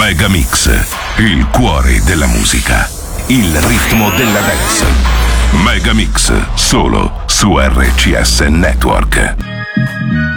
Megamix, il cuore della musica, il ritmo della dance. Megamix, solo su RCS Network.